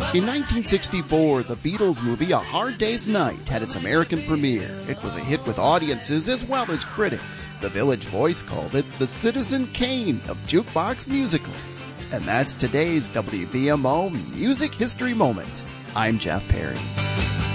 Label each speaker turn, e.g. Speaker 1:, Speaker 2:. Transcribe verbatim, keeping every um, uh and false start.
Speaker 1: In nineteen sixty-four, the Beatles movie A Hard Day's Night had its American premiere. It was a hit with audiences as well as critics. The Village Voice called it the Citizen Kane of jukebox musicals. And that's today's W V M O Music History Moment. I'm Jeff Perry.